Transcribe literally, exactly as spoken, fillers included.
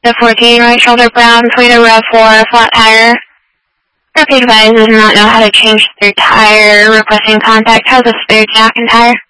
The fourteen, right shoulder brown, Toyota RAV four, flat tire. Repeat advised does not know how to change their tire. Requesting contact. How's the spare jack and tire?